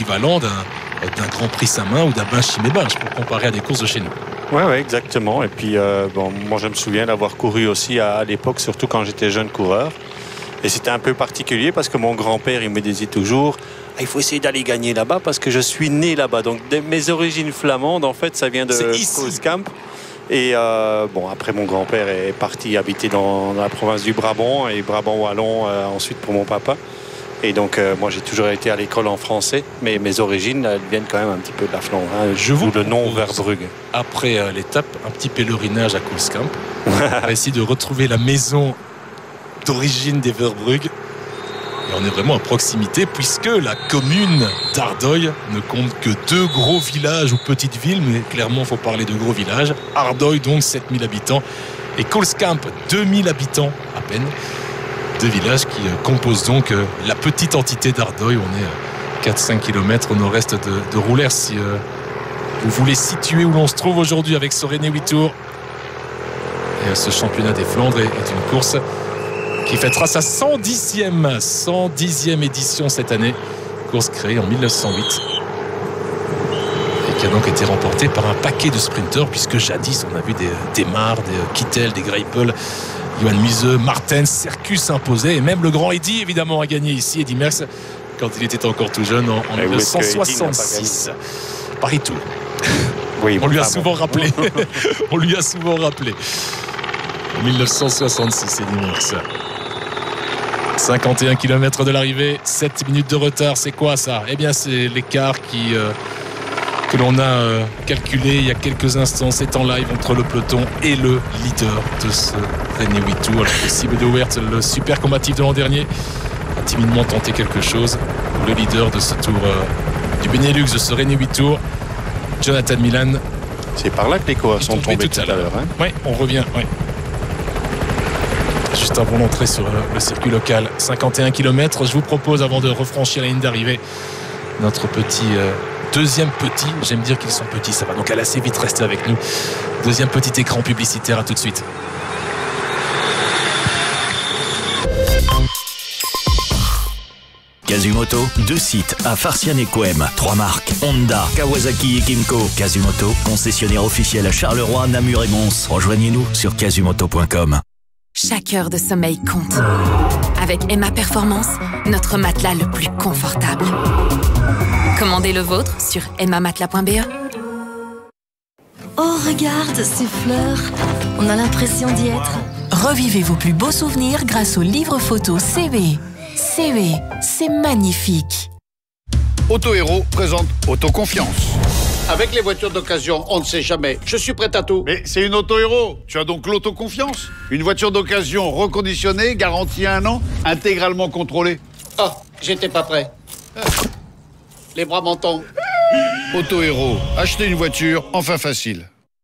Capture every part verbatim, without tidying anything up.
l'équivalent d'un, d'un Grand Prix Saint-Main ou d'un Bain Chimay-Binche pour comparer à des courses de chez nous. Oui, ouais, exactement. Et puis, euh, bon, moi, je me souviens d'avoir couru aussi à, à l'époque, surtout quand j'étais jeune coureur. Et c'était un peu particulier parce que mon grand-père, il me disait toujours ah, il faut essayer d'aller gagner là-bas parce que je suis né là-bas. Donc, de mes origines flamandes, en fait, ça vient de Koolskamp. Et euh, bon, après, mon grand-père est parti habiter dans, dans la province du Brabant et Brabant-Wallon euh, ensuite pour mon papa. Et donc, euh, moi, j'ai toujours été à l'école en français, mais mes origines, elles viennent quand même un petit peu de la Flandre. Hein. Je vous le nom Verbrugge. Après euh, l'étape, un petit pèlerinage à Koolskamp. On va essayer de retrouver la maison d'origine des Verbrugge. Et on est vraiment à proximité, puisque la commune d'Ardeuil ne compte que deux gros villages ou petites villes, mais clairement, il faut parler de gros villages. Ardeuil, donc, sept mille habitants, et Koolskamp, deux mille habitants à peine. Deux villages qui composent donc la petite entité d'Ardeuil. On est à quatre à cinq kilomètres au nord-est de, de Roulers. Si euh, vous voulez situer où l'on se trouve aujourd'hui avec ce René Witthour. Et ce championnat des Flandres est, est une course qui fêtera sa cent dixième édition cette année. Course créée en mille neuf cent huit. Et qui a donc été remportée par un paquet de sprinteurs, puisque jadis on a vu des Demar, des Kittel, des Greipel, Johan Museux, Martens, Sercus imposé, et même le grand Eddy évidemment a gagné ici, Eddy Merckx, quand il était encore tout jeune en, en mille neuf cent soixante-six. Paris-Tours. Oui, on lui a souvent rappelé. On lui a souvent rappelé. En mille neuf cent soixante-six, Eddy Merckx. cinquante et un kilomètres de l'arrivée, sept minutes de retard, c'est quoi ça? Eh bien c'est l'écart qui... Euh, que l'on a euh, calculé il y a quelques instants. C'est en live entre le peloton et le leader de ce René Witthour. Possible de Weert, le super combatif de l'an dernier, a timidement tenté quelque chose. Le leader de ce tour euh, du Benelux, de ce René Witthour, Jonathan Milan. C'est par là que les coureurs sont tombés tout, tout à l'heure. Hein. Oui, on revient. Oui. Juste avant l'entrée sur euh, le circuit local. cinquante et un kilomètres. Je vous propose, avant de refranchir la ligne d'arrivée, notre petit... Euh, Deuxième petit, j'aime dire qu'ils sont petits, ça va donc aller assez vite, rester avec nous. Deuxième petit écran publicitaire, à tout de suite. Casumoto, deux sites à Farcian et Coem, trois marques, Honda, Kawasaki et Kymco. Casumoto, concessionnaire officiel à Charleroi, Namur et Mons. Rejoignez-nous sur casumoto point com. Chaque heure de sommeil compte. Avec Emma Performance, notre matelas le plus confortable. Commandez le vôtre sur emma matelas point b e. Oh, regarde ces fleurs. On a l'impression d'y être. Revivez vos plus beaux souvenirs grâce au livre photo C V. C V, c'est magnifique. Auto-Héros présente Autoconfiance. Avec les voitures d'occasion, on ne sait jamais. Je suis prêt à tout. Mais c'est une Auto-Héros. Tu as donc l'autoconfiance. Une voiture d'occasion reconditionnée, garantie un an, intégralement contrôlée. Oh, j'étais pas prêt. Les bras m'en tombent. Auto-Héros. Acheter une voiture, enfin facile.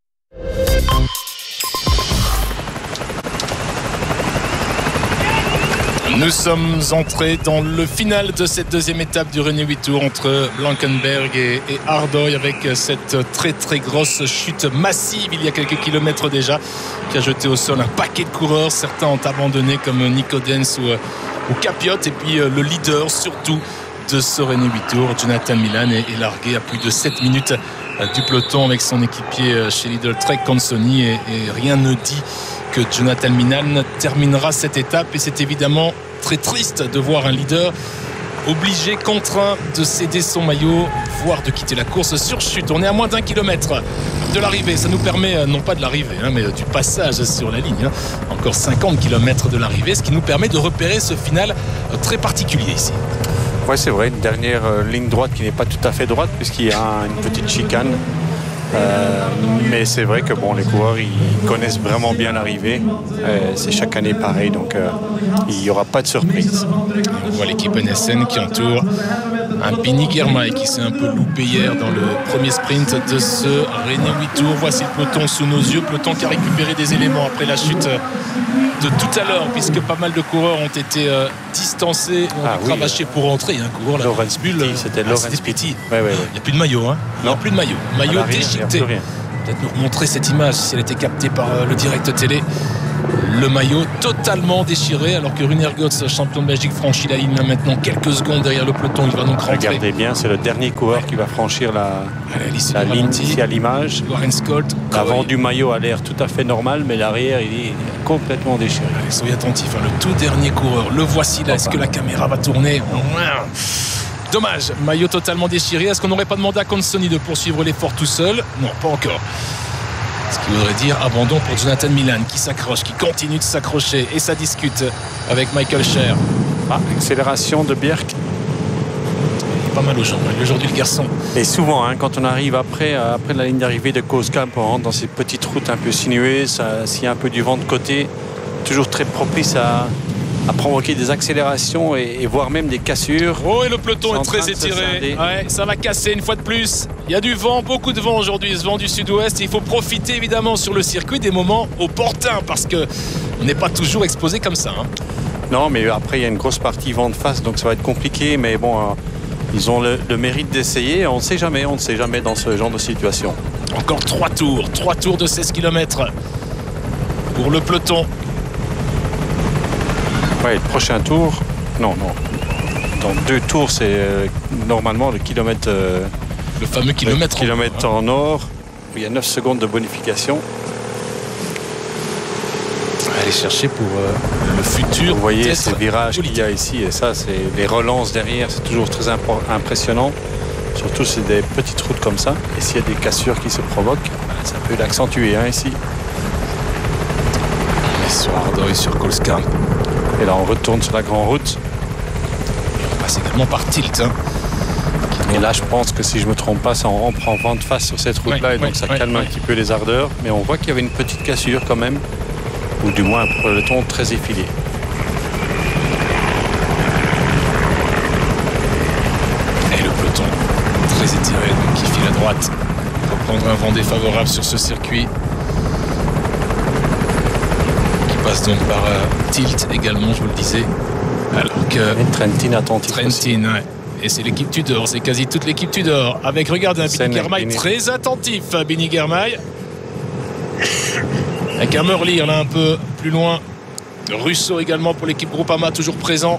Nous sommes entrés dans le final de cette deuxième étape du René Witthour entre Blankenberg et, et Ardeuil, avec cette très très grosse chute massive il y a quelques kilomètres déjà, qui a jeté au sol un paquet de coureurs. Certains ont abandonné comme Nico Dens ou, ou Capiot, et puis le leader surtout de ce René Witthour, Jonathan Milan, est, est largué à plus de sept minutes du peloton avec son équipier chez Lidl Trek, Consoni, et, et rien ne dit que Jonathan Milan terminera cette étape. Et c'est évidemment très triste de voir un leader obligé, contraint de céder son maillot, voire de quitter la course sur chute. On est à moins d'un kilomètre de l'arrivée. Ça nous permet, non pas de l'arrivée, hein, mais du passage sur la ligne. Hein. Encore cinquante kilomètres de l'arrivée, ce qui nous permet de repérer ce final très particulier ici. Oui, c'est vrai, une dernière euh, ligne droite qui n'est pas tout à fait droite, puisqu'il y a un, une petite chicane. Euh, mais c'est vrai que bon, les coureurs ils connaissent vraiment bien l'arrivée. Euh, c'est chaque année pareil, donc euh, il n'y aura pas de surprise. On voit l'équipe N S N qui entoure un Bini Girmay qui s'est un peu loupé hier dans le premier sprint de ce René Witthour. Voici le peloton sous nos yeux, peloton qui a récupéré des éléments après la chute de tout à l'heure, puisque pas mal de coureurs ont été euh, distancés, ont ah, cravaché oui. pour rentrer. Un coureur, là, Laurens Bull, c'était ah, Laurens Petit. Ouais, ouais, ouais. Il n'y a plus de maillot, hein. Il n'y a plus de maillot. Maillot déchiqueté. Peut-être nous remontrer cette image si elle était captée par euh, le direct télé. le maillot totalement déchiré, alors que Runer Götz, champion de Belgique, franchit la ligne là maintenant quelques secondes derrière le peloton. Il va donc rentrer. Regardez bien, c'est le dernier coureur qui va franchir la, la ligne ici à l'image. Warren Scott. L'avant du maillot a l'air tout à fait normal, mais l'arrière il est complètement déchiré. Allez, soyez attentifs, hein, le tout dernier coureur, le voici là. Est-ce que la caméra va tourner? Dommage, maillot totalement déchiré. Est-ce qu'on n'aurait pas demandé à Consoni de poursuivre l'effort tout seul? Non, pas encore. Ce qui voudrait dire abandon pour Jonathan Milan qui s'accroche, qui continue de s'accrocher, et ça discute avec Michael Scher. Ah, accélération de Bjerg. Il est pas mal aujourd'hui, aujourd'hui le garçon. Et souvent, hein, quand on arrive après, après la ligne d'arrivée de Koolskamp, on rentre dans ces petites routes un peu sinueuses, s'il y a un peu du vent de côté, toujours très propice à, à provoquer des accélérations et, et voire même des cassures. Oh, et le peloton est très étiré. Ouais, ça va casser une fois de plus. Il y a du vent, beaucoup de vent aujourd'hui, ce vent du sud-ouest. Il faut profiter évidemment sur le circuit des moments opportuns parce qu'on n'est pas toujours exposé comme ça. Hein. Non, mais après il y a une grosse partie vent de face, donc ça va être compliqué. Mais bon, euh, ils ont le, le mérite d'essayer. On ne sait jamais, on ne sait jamais dans ce genre de situation. Encore trois tours, trois tours de seize kilomètres pour le peloton. Ouais, le prochain tour, non, non. Dans deux tours, c'est euh, normalement le kilomètre. Euh, le fameux kilomètre, le kilomètre en, en or. Il y a neuf secondes de bonification. Aller chercher pour euh, le futur. Vous voyez ces virages qu'il y a ici, et ça, c'est les relances derrière, c'est toujours très impressionnant. Surtout, c'est des petites routes comme ça. Et s'il y a des cassures qui se provoquent, ça peut l'accentuer hein, ici. Et sur Ardeuil, sur Koolskamp. Et là, on retourne sur la grande route. Et on passe également par Tilt. Hein. Et là, je pense que si je ne me trompe pas, ça on prend vent de face sur cette route-là. Ouais, et donc, ouais, ça ouais, calme ouais. un petit peu les ardeurs. Mais on voit qu'il y avait une petite cassure quand même. Ou du moins un peloton très effilé. Et le peloton très étiré, donc qui file à droite pour prendre un vent défavorable sur ce circuit. Passe donc par euh, Tilt également, je vous le disais. Alors que et Trentin attentif. Trentin, ouais. Et c'est l'équipe Tudor, c'est quasi toute l'équipe Tudor. Avec, regardez, un Bini Girmay très attentif, Bini Girmay. Avec un Merlier là un peu plus loin. Russo également pour l'équipe Groupama, toujours présent.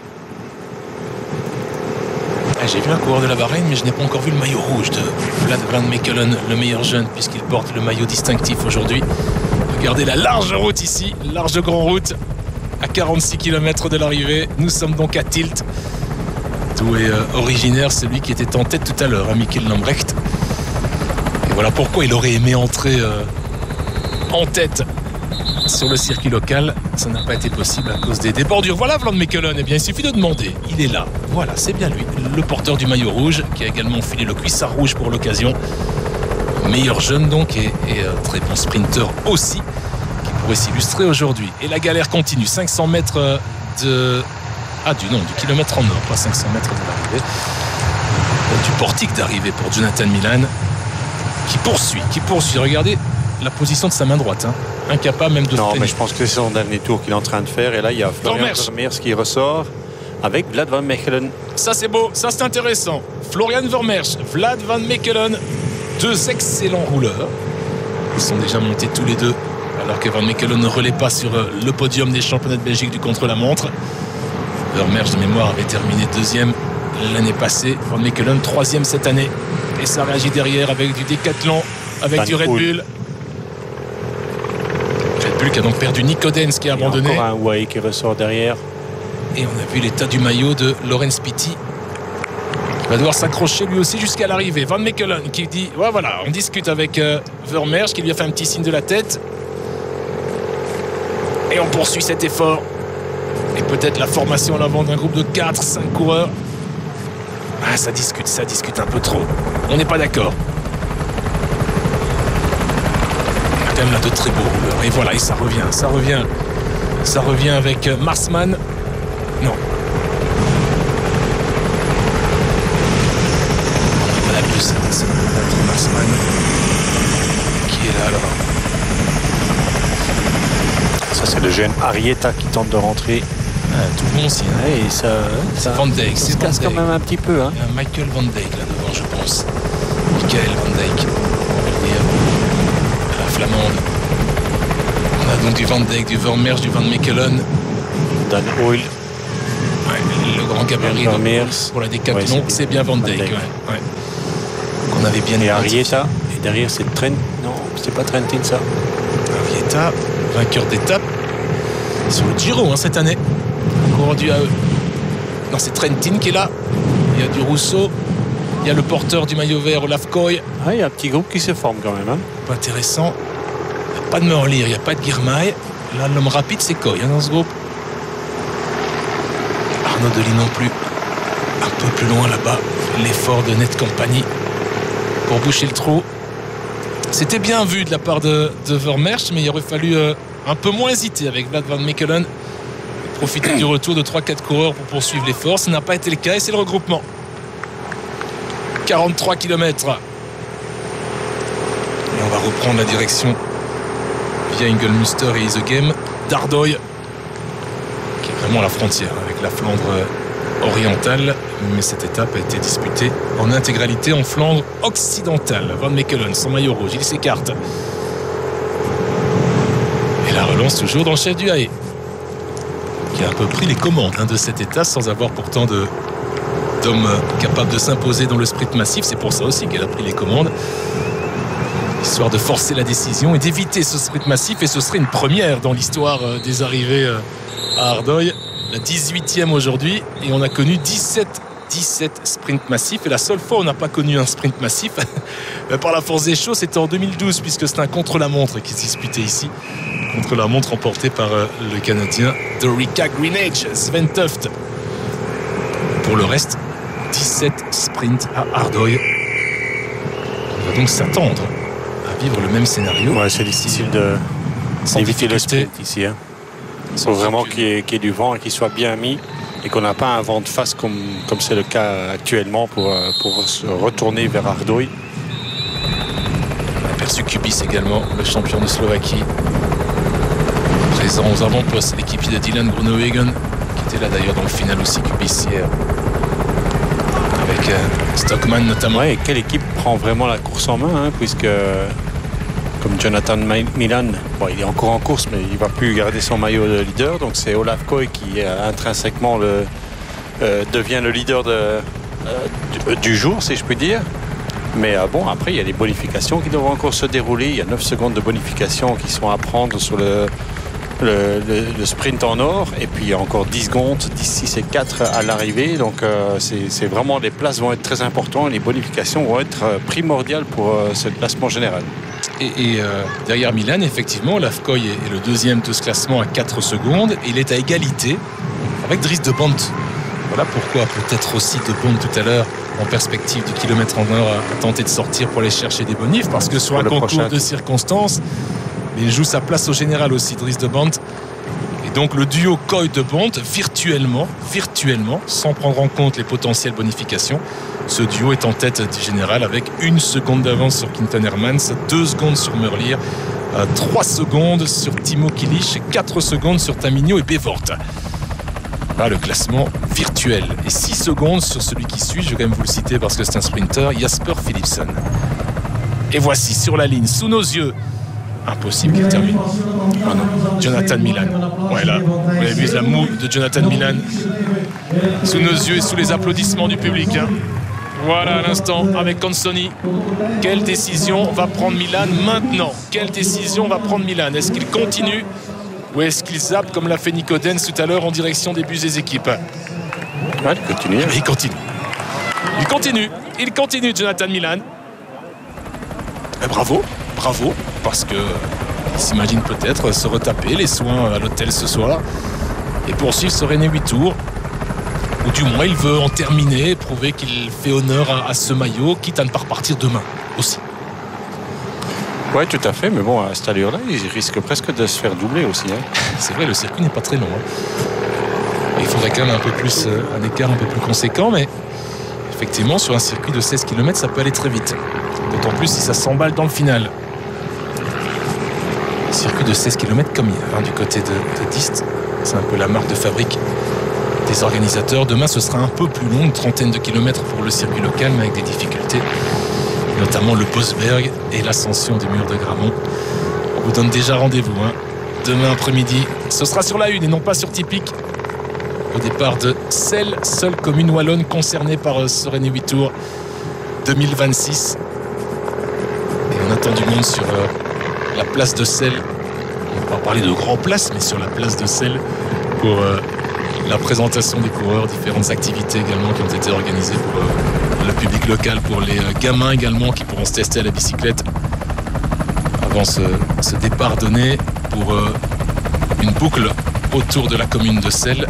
Ah, j'ai vu un coureur de la Bahreïn, mais je n'ai pas encore vu le maillot rouge de Vlad Van Mechelen, le meilleur jeune, puisqu'il porte le maillot distinctif aujourd'hui. Regardez la large route ici, large grande route, à quarante-six kilomètres de l'arrivée. Nous sommes donc à Tilt, d'où est euh, originaire celui qui était en tête tout à l'heure, hein, Mikel Lambrecht. Et voilà pourquoi il aurait aimé entrer euh, en tête sur le circuit local. Ça n'a pas été possible à cause des, des bordures. Voilà Van Mechelen, eh bien il suffit de demander. Il est là, voilà, c'est bien lui, le porteur du maillot rouge, qui a également filé le cuissard rouge pour l'occasion. Meilleur jeune donc et, et euh, très bon sprinter aussi qui pourrait s'illustrer aujourd'hui. Et la galère continue, cinq cents mètres de... Ah du non, du kilomètre en or, pas cinq cents mètres de l'arrivée. Du portique d'arrivée pour Jonathan Milan qui poursuit, qui poursuit. Regardez la position de sa main droite, hein. Incapable même de... Non mais je pense que c'est son dernier tour qu'il est en train de faire et là il y a Florian Vermeers qui ressort avec Vlad Van Mechelen. Ça c'est beau, ça c'est intéressant. Florian Vermeers, Vlad Van Mechelen. Deux excellents rouleurs. Ils sont déjà montés tous les deux alors que Van Mechelen ne relaie pas sur le podium des championnats de Belgique du contre-la-montre. Vermeers de mémoire avait terminé deuxième l'année passée. Van Mechelen troisième cette année. Et ça réagit derrière avec du Decathlon, avec Van du Red Bull. Red Bull qui a donc perdu Nico Denz qui a abandonné. Encore un Way qui ressort derrière. Et on a vu l'état du maillot de Laurens Pitty. Il va devoir s'accrocher lui aussi jusqu'à l'arrivée. Van Mechelen qui dit ouais, voilà, on discute avec euh, Vermeers qui lui a fait un petit signe de la tête. Et on poursuit cet effort. Et peut-être la formation à l'avant d'un groupe de quatre cinq coureurs. Ah, ça discute, ça discute un peu trop. On n'est pas d'accord. Il y a quand même là de très beaux rouleurs. Et voilà, et ça revient, ça revient. Ça revient avec Marsman. Non. Ça, ça va être Marsman qui est là alors. Ça c'est le jeune Arieta qui tente de rentrer. Ah, tout bon aussi. Hein. Et ça, ça, Van Dijk, ça se casse quand même un petit peu. Hein. Il y a Michael Van Dijk là devant, je pense. Michael Van Dijk. La flamande. On a donc du Van Dijk, du Vermeersch, du Van Mechelen. Dan Oil. Ouais, le grand gabarit Vermeersch. pour la décathlon, Ouais, c'est, c'est bien Van Dijk. Van Dijk. Ouais, ouais. Qu'on avait bien Et identifié. Arrieta. Et derrière, c'est Trent. Non, c'est pas Trentin, ça. Arrieta, vainqueur d'étape sur le Giro hein, cette année. Encore du A E. Non, c'est Trentin qui est là. Il y a du Rousseau. Il y a le porteur du maillot vert, Olaf Koy. Ah, il y a un petit groupe qui se forme quand même. Hein. Pas intéressant. Il n'y a pas de Merlier, il n'y a pas de Girmay. Là, l'homme rapide, c'est Koy hein, dans ce groupe. Arnaud Delis non plus. Un peu plus loin là-bas. L'effort de Net Company pour boucher le trou. C'était bien vu de la part de, de Vermeersch, mais il aurait fallu euh, un peu moins hésiter avec Vlad Van Mechelen. Profiter du retour de trois quatre coureurs pour poursuivre l'effort. Ce n'a pas été le cas et c'est le regroupement. quarante-trois kilomètres. Et on va reprendre la direction via Inglemuster et Isegem d'Ardeuil, qui est vraiment la frontière avec la Flandre orientale. Mais cette étape a été disputée en intégralité en Flandre occidentale. Van Mechelen, son maillot rouge, il s'écarte. Et la relance toujours dans le chef du A E, qui a un peu pris les commandes hein, de cette étape sans avoir pourtant de d'hommes capables de s'imposer dans le sprint massif. C'est pour ça aussi qu'elle a pris les commandes, histoire de forcer la décision et d'éviter ce sprint massif. Et ce serait une première dans l'histoire des arrivées à Ardeuil, la dix-huitième aujourd'hui, et on a connu dix-sept sprints massifs. Et la seule fois où on n'a pas connu un sprint massif par la force des choses, c'était en deux mille douze, puisque c'est un contre-la-montre qui se disputait ici, contre-la-montre remporté par le Canadien Dorica Greenedge, Sven Tuft. Pour le reste, dix-sept sprints à Ardeuil. On va donc s'attendre à vivre le même scénario. Ouais, c'est difficile de d'éviter le sprint ici. Hein. Il faut vraiment qu'il y, ait, qu'il y ait du vent et qu'il soit bien mis et qu'on n'a pas un vent de face comme comme c'est le cas actuellement pour, pour se retourner vers Ardeuil. On a aperçu Kubis également, le champion de Slovaquie. Présent aux avant-postes, l'équipier de Dylan Groenewegen, qui était là d'ailleurs dans le final aussi, Kubis hier. Avec euh, Stockman notamment. Ouais, et quelle équipe prend vraiment la course en main, hein, puisque comme Jonathan Milan, bon, il est encore en course, mais il ne va plus garder son maillot de leader. Donc c'est Olaf Koy qui euh, intrinsèquement le, euh, devient le leader de, euh, du, du jour, si je puis dire. Mais euh, bon, après, il y a les bonifications qui doivent encore se dérouler. Il y a neuf secondes de bonification qui sont à prendre sur le, le, le, le sprint en or. Et puis, il y a encore dix secondes, dix, six et quatre à l'arrivée. Donc, euh, c'est, c'est vraiment, les places vont être très importantes. Et les bonifications vont être primordiales pour euh, ce classement général. Et, et euh, derrière Milan, effectivement, Olaf Koy est, est le deuxième de ce classement à quatre secondes. Et il est à égalité avec Dries de Bont. Voilà pourquoi peut-être aussi de Bont tout à l'heure en perspective du kilomètre en heure à tenter de sortir pour aller chercher des bonifs, parce que sur un concours prochain. de circonstances, il joue sa place au général aussi, Dries de Bont. Et donc le duo Koy de Bont, virtuellement, virtuellement, sans prendre en compte les potentielles bonifications, ce duo est en tête du général avec une seconde d'avance sur Quinton Hermans, deux secondes sur Merlier, trois secondes sur Timo Kilic, quatre secondes sur Tamigno et Bevort. Là, le classement virtuel. Et six secondes sur celui qui suit, je vais quand même vous le citer parce que c'est un sprinter, Jasper Philipsen. Et voici sur la ligne, sous nos yeux, impossible qu'il termine. Oh non, Jonathan Milan. Ouais, là, vous avez vu la moue de Jonathan Milan. Sous nos yeux et sous les applaudissements du public. Hein. Voilà à l'instant avec Consoni. Quelle décision va prendre Milan maintenant? Quelle décision va prendre Milan? Est-ce qu'il continue ou est-ce qu'il zappe comme l'a fait Nico Denz tout à l'heure en direction des bus des équipes? Ouais, il continue. Mais il continue. Il continue. Il continue, Jonathan Milan. Et bravo, bravo, parce que il s'imagine peut-être se retaper les soins à l'hôtel ce soir et poursuivre ce René huit tours. Ou du moins, il veut en terminer, prouver qu'il fait honneur à, à ce maillot, quitte à ne pas repartir demain aussi. Oui, tout à fait, mais bon, à cette allure-là, il risque presque de se faire doubler aussi. Hein. C'est vrai, le circuit n'est pas très long. Hein. Il faudrait quand même un peu plus, un écart un peu plus conséquent, mais effectivement, sur un circuit de seize kilomètres, ça peut aller très vite. D'autant plus si ça s'emballe dans le final. Un circuit de seize kilomètres comme hier, hein, du côté de, de Diest, c'est un peu la marque de fabrique des organisateurs. Demain, ce sera un peu plus long, une trentaine de kilomètres pour le circuit local, mais avec des difficultés, notamment le Bosberg et l'ascension des murs de Grammont. On vous donne déjà rendez-vous hein, demain après-midi. Ce sera sur la une et non pas sur Tipic. Au départ de Celle, seule commune wallonne concernée par ce Rennais huit Tours deux mille vingt-six. Et on attend du monde sur euh, la place de Celle. On va pas parler de grand place, mais sur la place de Celle pour euh, la présentation des coureurs, différentes activités également qui ont été organisées pour euh, le public local, pour les euh, gamins également qui pourront se tester à la bicyclette avant ce, ce départ donné pour euh, une boucle autour de la commune de Celle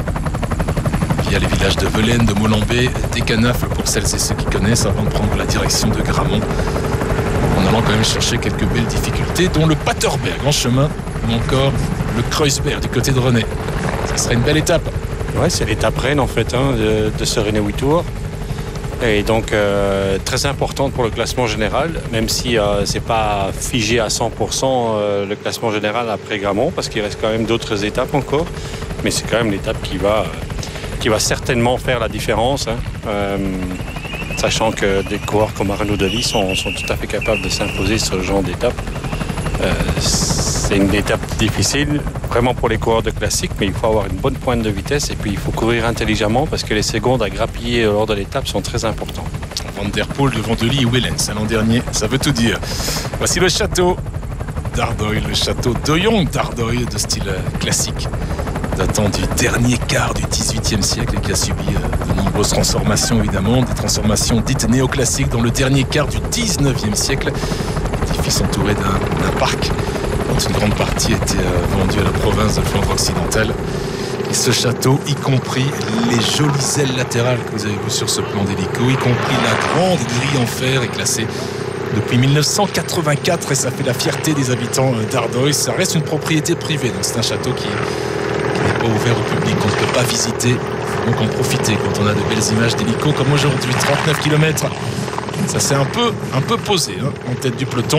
via les villages de Velaine, de Molambé, d'Écanafle pour celles et ceux qui connaissent avant de prendre la direction de Gramont, en allant quand même chercher quelques belles difficultés dont le Paterberg en chemin ou encore le Kreuzberg du côté de Rennais. Ce sera une belle étape. Ouais, c'est l'étape reine en fait hein, de, de ce Rennais huit Tours. Et donc euh, très importante pour le classement général, même si euh, c'est pas figé à cent pour cent euh, le classement général après Gramont, parce qu'il reste quand même d'autres étapes encore. Mais c'est quand même l'étape qui va, euh, qui va certainement faire la différence. Hein. Euh, sachant que des coureurs comme Arnaud Delis sont, sont tout à fait capables de s'imposer sur ce genre d'étape. Euh, c'est une étape difficile, vraiment pour les coureurs de classique, mais il faut avoir une bonne pointe de vitesse et puis il faut courir intelligemment parce que les secondes à grappiller lors de l'étape sont très importantes. Van der Poel devant Delis et Wellens l'an dernier, ça veut tout dire. Voici le château d'Ardeuil, le château d'Oyonc d'Ardeuil de style classique, datant du dernier quart du dix-huitième siècle et qui a subi de nombreuses transformations évidemment, des transformations dites néoclassiques dans le dernier quart du dix-neuvième siècle. L'édifice entouré d'un, d'un parc dont une grande partie était euh, vendue à la province de Flandre occidentale. Et ce château, y compris les jolies ailes latérales que vous avez vues sur ce plan d'hélico, y compris la grande grille en fer, est classée depuis mille neuf cent quatre-vingt-quatre et ça fait la fierté des habitants d'Ardeuil. Ça reste une propriété privée, donc c'est un château qui, qui n'est pas ouvert au public, qu'on ne peut pas visiter. Il faut donc en profiter quand on a de belles images d'hélico comme aujourd'hui. trente-neuf kilomètres, ça s'est un peu, un peu posé hein, en tête du peloton.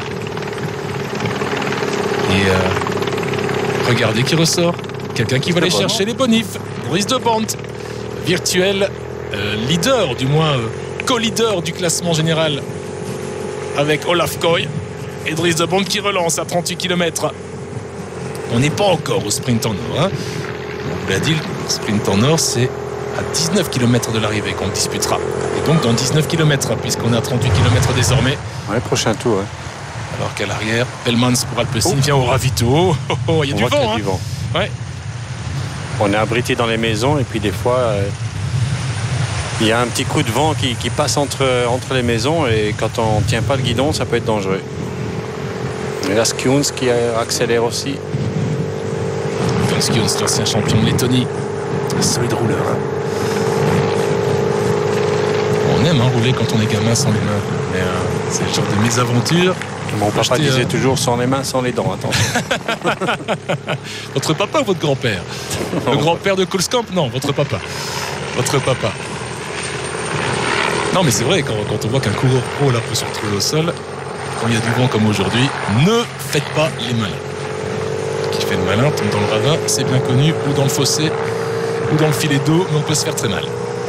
Et euh, regardez qui ressort. Quelqu'un qui va aller chercher les bonifs. Dries de Bont, virtuel euh, leader, du moins euh, co-leader du classement général avec Olaf Koy. Et Dries de Bont qui relance à trente-huit kilomètres. On n'est pas encore au sprint en or. Hein. On vous l'a dit, le sprint en or, c'est à dix-neuf kilomètres de l'arrivée qu'on disputera. Et donc dans dix-neuf kilomètres, puisqu'on est à trente-huit kilomètres désormais. Ouais, prochain tour. Ouais. Alors qu'à l'arrière, Pellmans pour Alpecin oh. vient au ravito. Oh, oh, oh, il y a, du vent, y a hein. du vent. Ouais. On est abrité dans les maisons et puis des fois, euh, il y a un petit coup de vent qui, qui passe entre, entre les maisons et quand on ne tient pas le guidon, ça peut être dangereux. Et là, Skjuns qui accélère aussi. Skjuns, l'ancien champion de Lettonie. Solide rouleur. Hein. On aime hein, rouler quand on est gamin sans les mains. Mais euh, c'est le genre de mésaventure. Mon papa Acheter, disait euh... toujours sans les mains, sans les dents. Attention. Votre papa ou votre grand-père? Le grand-père de Koolskamp? Non, votre papa. Votre papa. Non, mais c'est vrai, quand, quand on voit qu'un coureur pro là peut se retrouver au sol, quand il y a du vent comme aujourd'hui, ne faites pas les malins. Qui fait le malin tombe dans le ravin, c'est bien connu, ou dans le fossé, ou dans le filet d'eau, mais on peut se faire très mal.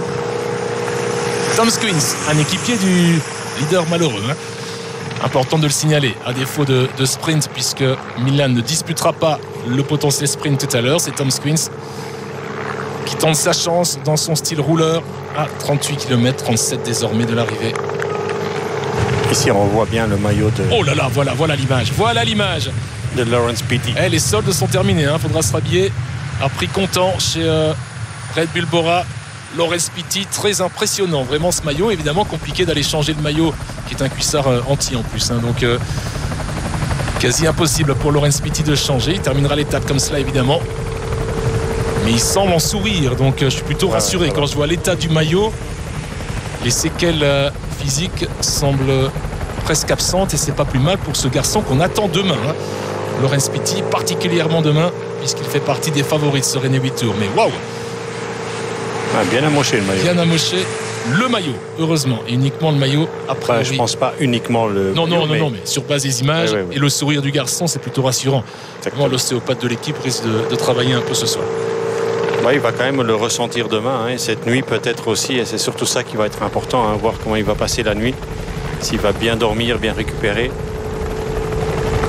Tom Skjuns, un équipier du leader malheureux. Hein. Important de le signaler, à défaut de, de sprint, puisque Milan ne disputera pas le potentiel sprint tout à l'heure. C'est Tom Skjuns qui tente sa chance dans son style rouleur à trente-huit kilomètres, trente-sept désormais de l'arrivée. Ici, on voit bien le maillot de... Oh là là, voilà, voilà l'image, voilà l'image de Laurens Pitty. Eh, les soldes sont terminés, il hein, faudra se rhabiller. À prix comptant chez euh, Red Bull Bora. Laurens Pitty, très impressionnant, vraiment ce maillot. Évidemment compliqué d'aller changer le maillot, qui est un cuissard euh, anti en plus. Hein, donc euh, quasi impossible pour Laurens Pitty de changer. Il terminera l'étape comme cela évidemment. Mais il semble en sourire, donc euh, je suis plutôt ouais, rassuré. Quand je vois l'état du maillot, les séquelles euh, physiques semblent presque absentes et c'est pas plus mal pour ce garçon qu'on attend demain. Hein. Laurens Pitty, particulièrement demain, puisqu'il fait partie des favoris de ce Rennais huit Tours. Mais waouh! Ah, bien amoché le maillot. Bien amoché le maillot, heureusement. Et uniquement le maillot après. Bah, je pense pas uniquement le. Non, maillot, non, non, mais... non, mais sur base des images ouais, ouais, ouais. et le sourire du garçon, c'est plutôt rassurant. Vraiment, l'ostéopathe de l'équipe risque de, de travailler un peu ce soir. Ouais, il va quand même le ressentir demain. Hein, et cette nuit, peut-être aussi. Et c'est surtout ça qui va être important, hein, voir comment il va passer la nuit. S'il va bien dormir, bien récupérer.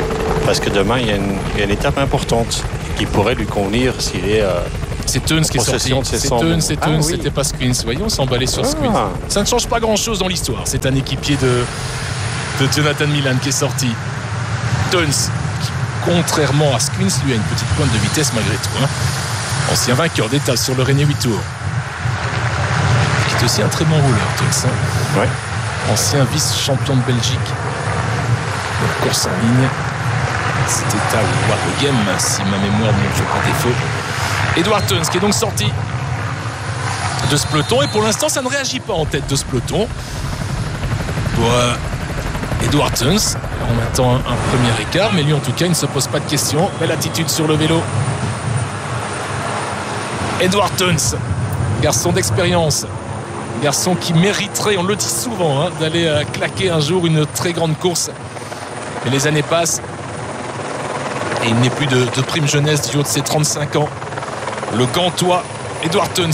parce que demain, il y a une, il y a une étape importante qui pourrait lui convenir s'il est... Euh, c'est Teuns qui est sorti. C'est Teuns, c'est Teuns, ah, oui. C'était pas Squins. Voyons, s'emballer sur ah. Squins. Ça ne change pas grand-chose dans l'histoire. C'est un équipier de, de Jonathan Milan qui est sorti. Teuns, qui, contrairement à Squins, lui a une petite pointe de vitesse malgré tout. Hein. Ancien vainqueur d'étape sur le René huit Tours. Qui est aussi un très bon rouleur, Teuns. Hein. Ouais. Ancien vice-champion de Belgique. De course en ligne. C'était à Waregem, si ma mémoire ne me fait pas défaut. Edward Teuns qui est donc sorti de ce peloton. Et pour l'instant, ça ne réagit pas en tête de ce peloton. Pour euh, Edward Teuns, on attend un, un premier écart. Mais lui, en tout cas, il ne se pose pas de questions. Belle attitude sur le vélo. Edward Teuns, garçon d'expérience. Garçon qui mériterait, on le dit souvent, hein, d'aller euh, claquer un jour une très grande course. Mais les années passent. Et il n'est plus de, de prime jeunesse du haut de ses trente-cinq ans. Le Gantois, Edward Teuns.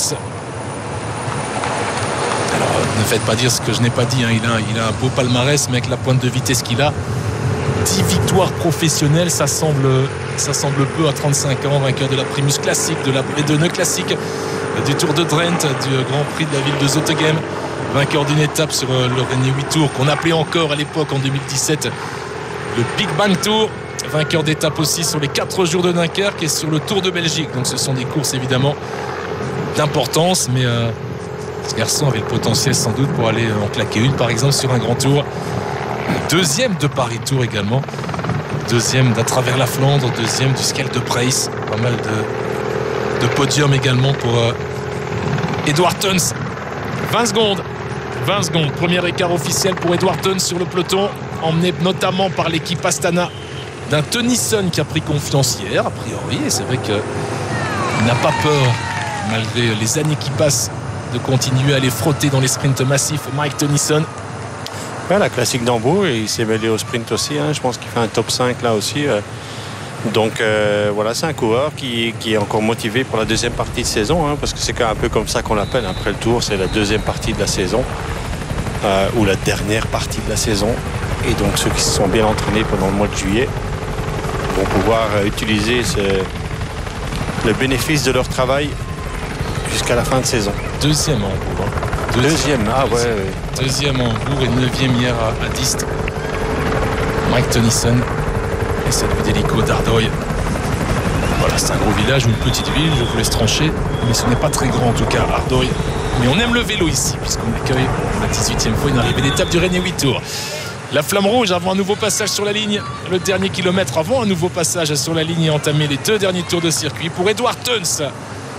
Alors, ne faites pas dire ce que je n'ai pas dit. Hein. Il, a, il a un beau palmarès, mais avec la pointe de vitesse qu'il a, dix victoires professionnelles, ça semble, ça semble peu à trente-cinq ans. Vainqueur de la Primus Classique, de la Bredene Classique, du Tour de Drenthe, du Grand Prix de la ville de Zottegem. Vainqueur d'une étape sur le René huit Tours, qu'on appelait encore à l'époque, en deux mille dix-sept, le Big Bang Tour. Vainqueur d'étape aussi sur les quatre jours de Dunkerque et sur le Tour de Belgique. Donc ce sont des courses évidemment d'importance, mais euh, ce garçon avait le potentiel sans doute pour aller en claquer une, par exemple sur un grand tour. Deuxième de Paris Tour également, deuxième d'à travers la Flandre, deuxième du Scheldt de Preis. Pas mal de, de podiums également pour euh, Edward Teuns. vingt secondes, vingt secondes, premier écart officiel pour Edward Teuns sur le peloton, emmené notamment par l'équipe Astana d'un Tennyson qui a pris confiance hier, a priori, et c'est vrai qu'il n'a pas peur, malgré les années qui passent, de continuer à aller frotter dans les sprints massifs. Mike Tennyson. Ouais, la classique d'Hambourg, et il s'est mêlé au sprint aussi, hein. Je pense qu'il fait un top cinq là aussi. Euh. Donc euh, voilà, c'est un coureur qui, qui est encore motivé pour la deuxième partie de saison, hein, parce que c'est un peu comme ça qu'on l'appelle. Après le Tour, c'est la deuxième partie de la saison, euh, ou la dernière partie de la saison. Et donc ceux qui se sont bien entraînés pendant le mois de juillet vont pouvoir utiliser ce, le bénéfice de leur travail jusqu'à la fin de saison. Deuxième en Hambourg. Hein. Deuxième, Deuxième, ah ouais. Deuxième, ouais. Deuxième en Hambourg et neuvième hier à, à Diest. Mike Tennyson et cette vue d'hélico d'Ardeuil. Voilà, c'est un gros village ou une petite ville, je vous laisse trancher, mais ce n'est pas très grand en tout cas, Ardeuil. Mais on aime le vélo ici, puisqu'on accueille pour la dix-huitième fois une arrivée d'étape du René huit Tours. La flamme rouge avant un nouveau passage sur la ligne. Le dernier kilomètre avant un nouveau passage sur la ligne et entamer les deux derniers tours de circuit pour Edward Teuns,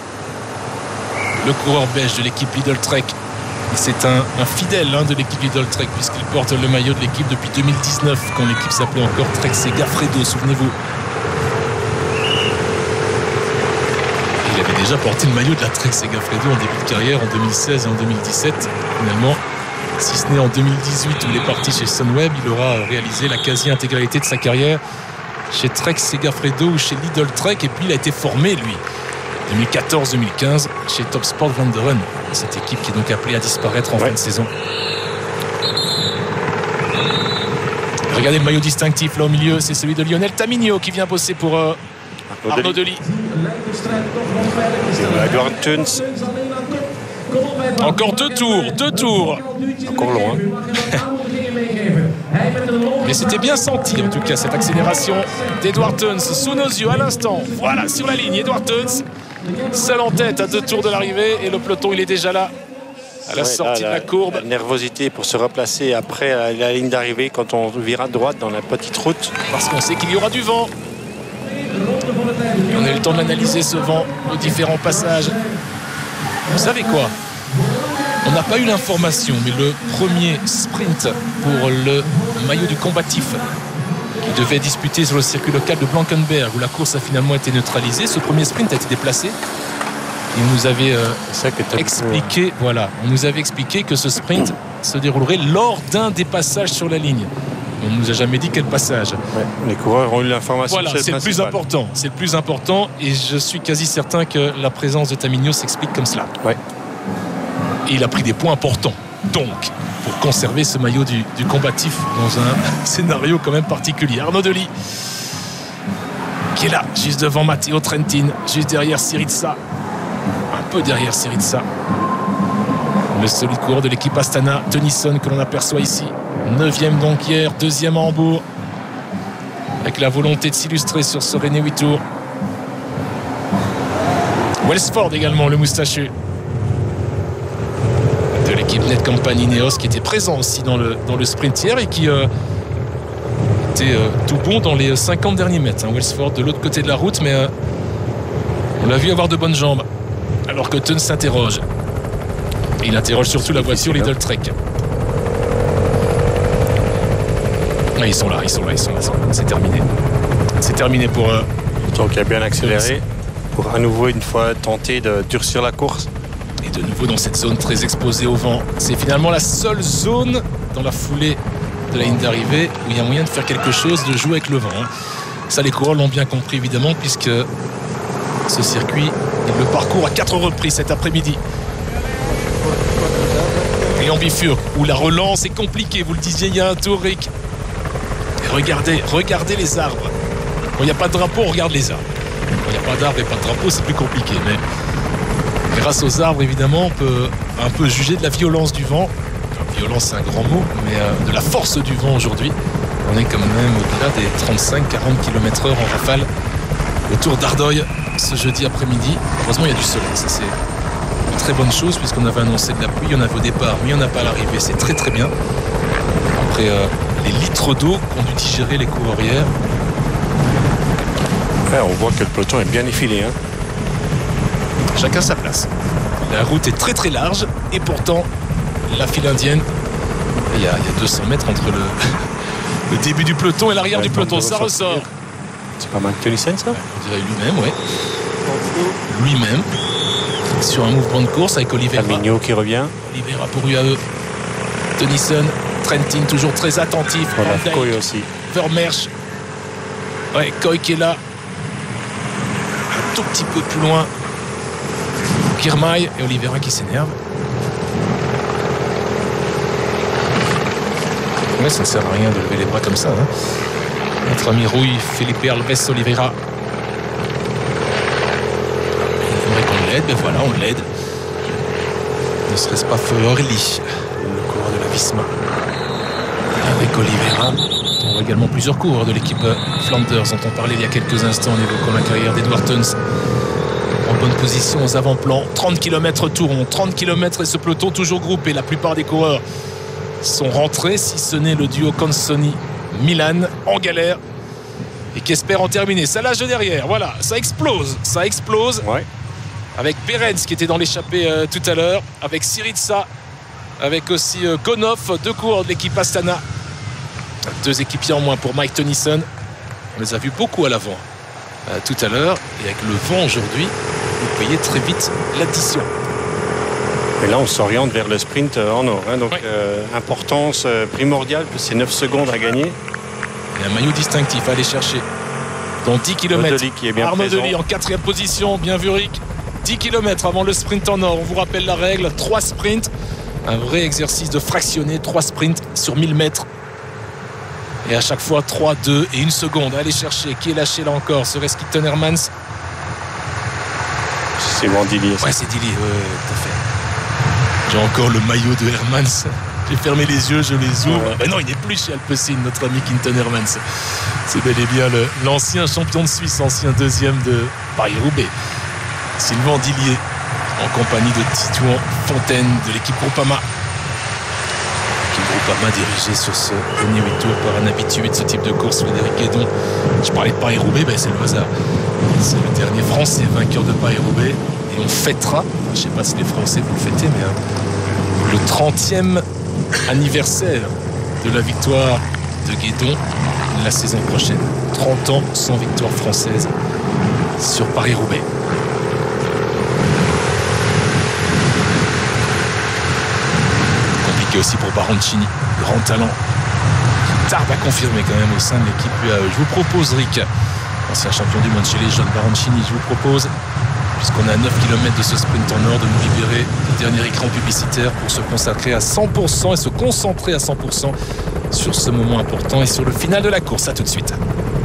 le coureur belge de l'équipe Lidl Trek. C'est un, un fidèle hein, de l'équipe Lidl Trek, puisqu'il porte le maillot de l'équipe depuis deux mille dix-neuf, quand l'équipe s'appelait encore Trek Segafredo, souvenez-vous. Il avait déjà porté le maillot de la Trek Segafredo en début de carrière en deux mille seize et en deux mille dix-sept. Finalement, si ce n'est en deux mille dix-huit où il est parti chez Sunweb, il aura réalisé la quasi-intégralité de sa carrière chez Trek Segafredo ou chez Lidl Trek, et puis il a été formé lui deux mille quatorze deux mille quinze chez Top Sport Vlaanderen, cette équipe qui est donc appelée à disparaître en ouais. fin de saison. Regardez le maillot distinctif là au milieu, c'est celui de Lionel Tamigno qui vient bosser pour euh, Arnaud Delis. Edward Teuns. Encore deux tours, deux tours. Encore loin. Mais c'était bien senti en tout cas cette accélération d'Edward Teuns sous nos yeux à l'instant. Voilà, sur la ligne, Edward Teuns seul en tête à deux tours de l'arrivée, et le peloton il est déjà là à la ouais, sortie là, de la, la courbe. La nervosité pour se replacer après la, la ligne d'arrivée quand on vire à droite dans la petite route. Parce qu'on sait qu'il y aura du vent. Et on a eu le temps de l'analyser, ce vent, aux différents passages. Vous savez quoi ? On n'a pas eu l'information, mais le premier sprint pour le maillot du combatif qui devait disputer sur le circuit local de Blankenberg, où la course a finalement été neutralisée, ce premier sprint a été déplacé. Il nous avait euh, expliqué, voilà, on nous avait expliqué que ce sprint se déroulerait lors d'un des passages sur la ligne. On ne nous a jamais dit quel passage. Ouais, les coureurs ont eu l'information. Voilà, c'est, c'est le plus important. C'est le plus important, et je suis quasi certain que la présence de Tamigno s'explique comme cela. Ouais. Et il a pris des points importants, donc, pour conserver ce maillot du, du combatif dans un scénario quand même particulier. Arnaud Delis qui est là, juste devant Matteo Trentin, juste derrière Syriza. Un peu derrière Syriza. Le solide coureur de l'équipe Astana, Tennyson, que l'on aperçoit ici. Neuvième donc hier, deuxième à Hambourg. Avec la volonté de s'illustrer sur ce René huit tours. Welsford également, le moustachu. De l'équipe Net Company Ineos, qui était présent aussi dans le, dans le sprint hier et qui euh, était euh, tout bon dans les cinquante derniers mètres. Hein. Welsford de l'autre côté de la route, mais euh, on l'a vu avoir de bonnes jambes. Alors que Teun s'interroge. Et il interroge surtout la voiture Lidl Trek. Ah, ils sont là, ils sont là, ils sont là. C'est terminé. C'est terminé pour eux. Donc il a bien accéléré pour à nouveau une fois tenter de durcir la course. Et de nouveau dans cette zone très exposée au vent. C'est finalement la seule zone dans la foulée de la ligne d'arrivée où il y a moyen de faire quelque chose, de jouer avec le vent. Ça, les coureurs l'ont bien compris évidemment, puisque ce circuit, il le parcourt à quatre reprises cet après-midi. Et en bifurque, où la relance est compliquée, vous le disiez il y a un tour, Rick. Et regardez, regardez les arbres. Quand il n'y a pas de drapeau, on regarde les arbres. Quand il n'y a pas d'arbres et pas de drapeau, c'est plus compliqué. Mais grâce aux arbres, évidemment, on peut un peu juger de la violence du vent. Enfin, violence, c'est un grand mot, mais euh, de la force du vent aujourd'hui. On est quand même au-delà des trente-cinq à quarante kilomètres heure en rafale autour d'Ardeuil ce jeudi après-midi. Heureusement, il y a du soleil. Ça, c'est une très bonne chose puisqu'on avait annoncé de la pluie. Il y en avait au départ, mais il n'y en a pas à l'arrivée. C'est très très bien. Après euh, les litres d'eau qu'ont dû digérer les coureurs hier. Ouais, on voit que le peloton est bien effilé. Hein. Chacun sa place. La route est très très large et pourtant la file indienne, il y a, il y a deux cents mètres entre le, le début du peloton et l'arrière ouais, du peloton. Ça ressort. C'est pas mal Tennyson, ça? On dirait lui-même, oui. Lui-même. Sur un mouvement de course avec Oliveira. Mignot qui revient. Oliveira pour U A E. Tennyson, Trentin toujours très attentif. Voilà, Coy aussi. Vermersch. Ouais, Coy qui est là. Un tout petit peu plus loin. Girmay et Oliveira qui s'énerve. Ouais, ça ne sert à rien de lever les bras comme ça. Hein. Notre ami Rui Felipe Alves Oliveira. Il faudrait qu'on l'aide, mais voilà, on l'aide. Ne serait-ce pas Feuerli, le coureur de la Visma. Avec Oliveira, on voit également plusieurs coureurs de l'équipe Flanders dont on parlait il y a quelques instants en évoquant la carrière d'Edward Teuns. En bonne position aux avant-plans, trente kilomètres tour, trente kilomètres et ce peloton toujours groupé. La plupart des coureurs sont rentrés, si ce n'est le duo Consoni-Milan en galère et qui espère en terminer. Ça lâche de derrière, voilà, ça explose, ça explose. Ouais. Avec Behrens qui était dans l'échappée euh, tout à l'heure, avec Syriza, avec aussi euh, Gonov, deux coureurs de l'équipe Astana. Deux équipiers en moins pour Mike Tennyson. On les a vus beaucoup à l'avant euh, tout à l'heure et avec le vent aujourd'hui, vous voyez très vite l'addition. Et là, on s'oriente vers le sprint en or. Hein, donc, oui. euh, importance euh, primordiale, c'est neuf secondes à gagner. Et un maillot distinctif à aller chercher. Dans dix kilomètres. Qui est bien Arnaud présent. Delis en quatrième position. Bien vu, Rick. dix kilomètres avant le sprint en or. On vous rappelle la règle. trois sprints. Un vrai exercice de fractionner. trois sprints sur mille mètres. Et à chaque fois, trois, deux et une seconde. Allez chercher. Qui est lâché là encore? Serait-ce Keaton Hermans? C'est Wandilly. Ouais, c'est Dilly. Ouais, tout à fait. J'ai encore le maillot de Hermans. J'ai fermé les yeux, je les ouvre. Ouais. Mais non, il n'est plus chez Alpecin, notre ami Keaton Hermans. C'est bel et bien le, l'ancien champion de Suisse, ancien deuxième de Paris-Roubaix. Sylvain Dillier, en compagnie de Titouan Fontaine de l'équipe Groupama. L'équipe Groupama dirigée sur ce premier huit tours par un habitué de ce type de course, Frédéric Guédon. Je parlais de Paris-Roubaix, ben c'est le hasard. C'est le dernier Français vainqueur de Paris-Roubaix. Et on fêtera, je ne sais pas si les Français vont le fêter, mais hein, le trentième anniversaire de la victoire de Guédon la saison prochaine. trente ans sans victoire française sur Paris-Roubaix. Compliqué aussi pour Baroncini, grand talent, qui tarde à confirmer quand même au sein de l'équipe U A E. Je vous propose, Rick, ancien champion du monde chez les jeunes, Baroncini, je vous propose, puisqu'on est à neuf kilomètres de ce sprint en or, de nous libérer du dernier écran publicitaire pour se consacrer à cent pour cent et se concentrer à cent pour cent sur ce moment important et sur le final de la course. À tout de suite.